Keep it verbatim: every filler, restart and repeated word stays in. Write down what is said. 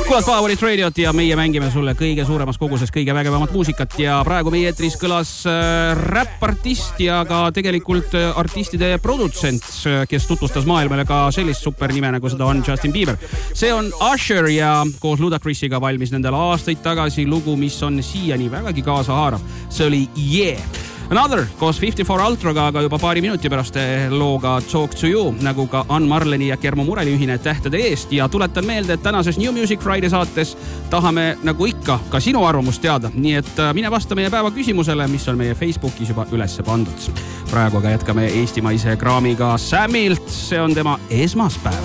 Kuulad Powerit Radiot ja meie mängime sulle kõige suuremas koguses kõige vägevamat muusikat ja praegu meie eetris kõlas äh, räppartist ja ka tegelikult äh, artistide produtsent, kes tutvustas maailmale ka sellist supernime nagu seda on Justin Bieber. See on Usher ja koos Ludacrisiga valmis nendel aastaid tagasi lugu, mis on siiani vägagi kaasahaarav. See oli Yeah! Another koos fifty-four Ultraga, aga juba paari minuti pärast looga Talk to You, nagu ka Ann Marleni ja Kermo Mureli ühine Tähtede eest. Ja tuletan meelde, et tänases New Music Friday saates tahame nagu ikka ka sinu arvamust teada. Nii et mine vasta meie päeva küsimusele, mis on meie Facebookis juba ülesse pandud. Praegu aga jätkame eestimaise kraamiga Samilt. See on tema esmaspäev.